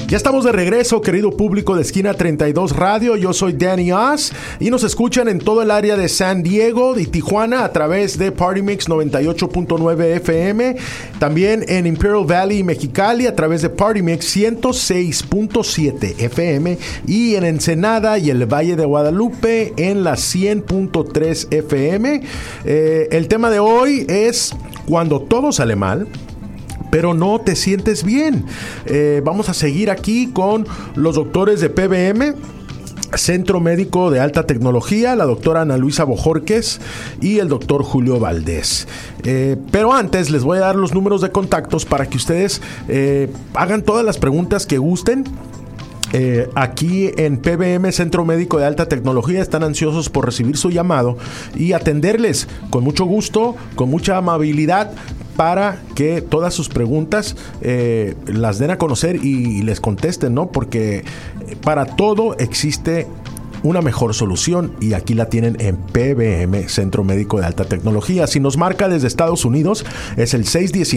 Ya estamos de regreso, querido público de Esquina 32 Radio. Yo soy Danny Oz y nos escuchan en todo el área de San Diego y Tijuana a través de Party Mix 98.9 FM. También en Imperial Valley y Mexicali a través de Party Mix 106.7 FM. Y en Ensenada y el Valle de Guadalupe en la 100.3 FM. El tema de hoy es cuando todo sale mal, pero no te sientes bien. Vamos a seguir aquí con los doctores de PBM, Centro Médico de Alta Tecnología, la doctora Ana Luisa Bojorquez y el doctor Julio Valdés. Pero antes les voy a dar los números de contactos para que ustedes hagan todas las preguntas que gusten. Aquí en PBM, Centro Médico de Alta Tecnología, están ansiosos por recibir su llamado y atenderles con mucho gusto, con mucha amabilidad, para que todas sus preguntas las den a conocer y les contesten, ¿no? Porque para todo existe una mejor solución y aquí la tienen en PBM, Centro Médico de Alta Tecnología. Si nos marca desde Estados Unidos, es el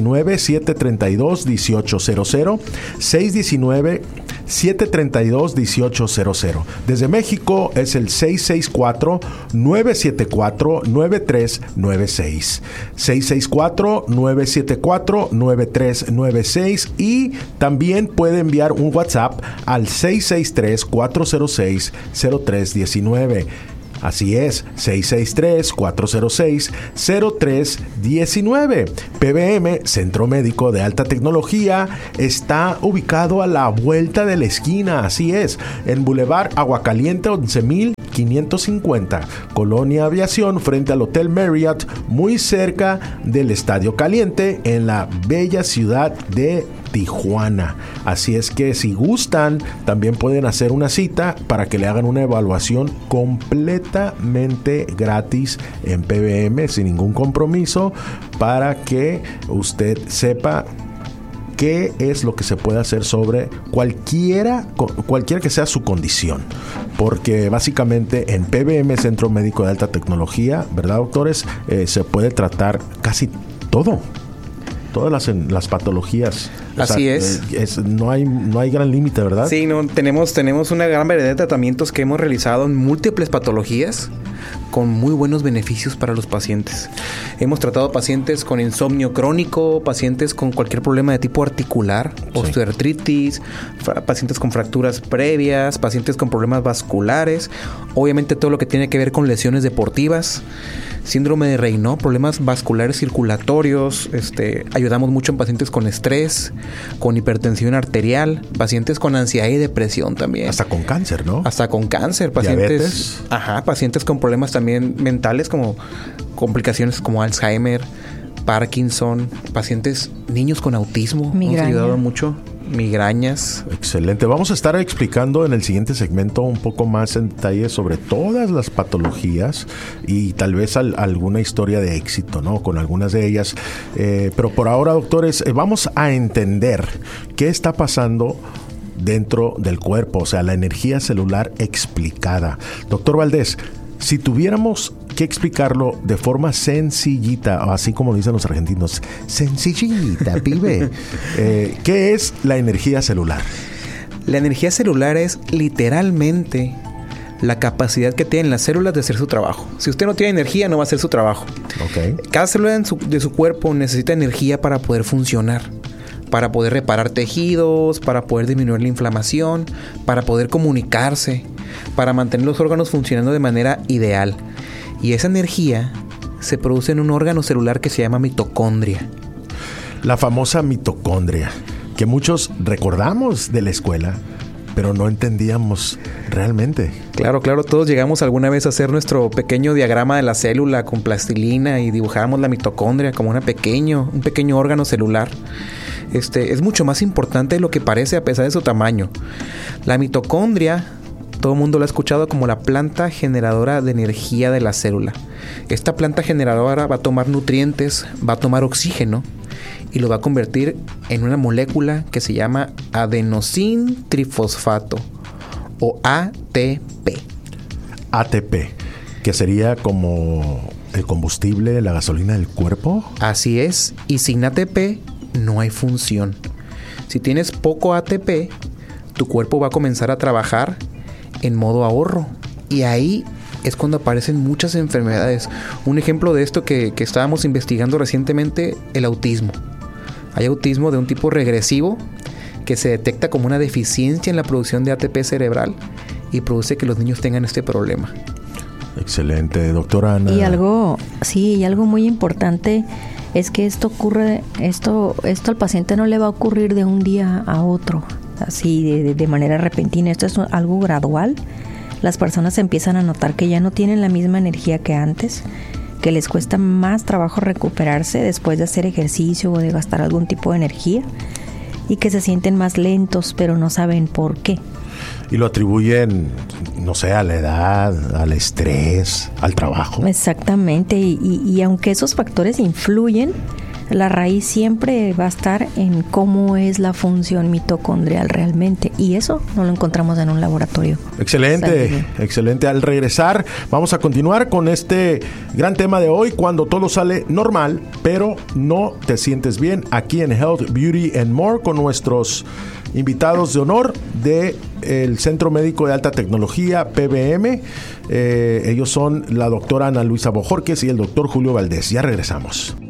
619-732-1800, 619-732-1800. Desde México es el 664-974-9396, 664-974-9396, y también puede enviar un WhatsApp al 663-406-0319. Así es, 663-406-0319. PBM, Centro Médico de Alta Tecnología, está ubicado a la vuelta de la esquina. Así es, en Boulevard Aguacaliente 11,550, Colonia Aviación, frente al Hotel Marriott, muy cerca del Estadio Caliente, en la bella ciudad de Tijuana. Así es que si gustan, también pueden hacer una cita para que le hagan una evaluación completamente gratis en PBM, sin ningún compromiso, para que usted sepa qué es lo que se puede hacer sobre cualquiera que sea su condición. Porque básicamente en PBM, Centro Médico de Alta Tecnología, ¿verdad, doctores? Se puede tratar casi todo. Todas las patologías. Así es. No hay gran límite, ¿verdad? Sí, no, tenemos una gran variedad de tratamientos que hemos realizado en múltiples patologías con muy buenos beneficios para los pacientes. Hemos tratado pacientes con insomnio crónico, pacientes con cualquier problema de tipo articular, osteoartritis, pacientes con fracturas previas, pacientes con problemas vasculares, obviamente todo lo que tiene que ver con lesiones deportivas, síndrome de Raynaud, problemas vasculares circulatorios. Ayudamos mucho en pacientes con estrés, con hipertensión arterial, pacientes con ansiedad y depresión también. Hasta con cáncer, ¿no? Hasta con cáncer, pacientes. ¿Diabetes? Ajá, pacientes con problemas también mentales, como complicaciones como Alzheimer, Parkinson, pacientes, niños con autismo. Migraña. Hemos ayudado mucho. Migrañas. Excelente. Vamos a estar explicando en el siguiente segmento un poco más en detalle sobre todas las patologías y tal vez alguna historia de éxito, ¿no? Con algunas de ellas. Pero por ahora, doctores, vamos a entender qué está pasando dentro del cuerpo, o sea, la energía celular explicada. Doctor Valdés, si tuviéramos que explicarlo de forma sencillita, o así como dicen los argentinos, sencillita, pibe, ¿qué es la energía celular? La energía celular es literalmente la capacidad que tienen las células de hacer su trabajo. Si usted no tiene energía, no va a hacer su trabajo. Okay. Cada célula de su cuerpo necesita energía para poder funcionar, para poder reparar tejidos, para poder disminuir la inflamación, para poder comunicarse, para mantener los órganos funcionando de manera ideal. Y esa energía se produce en un órgano celular que se llama mitocondria. La famosa mitocondria, que muchos recordamos de la escuela, pero no entendíamos realmente. Claro, todos llegamos alguna vez a hacer nuestro pequeño diagrama de la célula con plastilina y dibujábamos la mitocondria como un pequeño órgano celular. Es mucho más importante de lo que parece a pesar de su tamaño. La mitocondria, todo el mundo lo ha escuchado como la planta generadora de energía de la célula. Esta planta generadora va a tomar nutrientes, va a tomar oxígeno y lo va a convertir en una molécula que se llama adenosín trifosfato o ATP. ATP, que sería como el combustible, la gasolina del cuerpo. Así es, y sin ATP no hay función. Si tienes poco ATP, tu cuerpo va a comenzar a trabajar en modo ahorro. Y ahí es cuando aparecen muchas enfermedades. Un ejemplo de esto que estábamos investigando recientemente, el autismo. Hay autismo de un tipo regresivo que se detecta como una deficiencia en la producción de ATP cerebral y produce que los niños tengan este problema. Excelente, doctora Ana. Y algo muy importante es que esto al paciente no le va a ocurrir de un día a otro, así de manera repentina. Esto es algo gradual. Las personas empiezan a notar que ya no tienen la misma energía que antes, que les cuesta más trabajo recuperarse después de hacer ejercicio o de gastar algún tipo de energía, y que se sienten más lentos, pero no saben por qué. Y lo atribuyen, no sé, a la edad, al estrés, al trabajo. Exactamente, y aunque esos factores influyen, la raíz siempre va a estar en cómo es la función mitocondrial realmente, y eso no lo encontramos en un laboratorio. Excelente, excelente. Al regresar vamos a continuar con este gran tema de hoy, cuando todo sale normal, pero no te sientes bien, aquí en Health, Beauty and More, con nuestros invitados de honor del Centro Médico de Alta Tecnología, PBM. Ellos son la doctora Ana Luisa Bojorquez y el doctor Julio Valdés. Ya regresamos.